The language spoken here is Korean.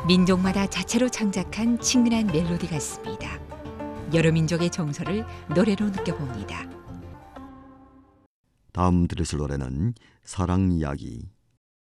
민족마다 자체로 창작한 친근한 멜로디 같습니다. 여러 민족의 정서를 노래로 느껴봅니다. 다음 들으실 노래는 사랑 이야기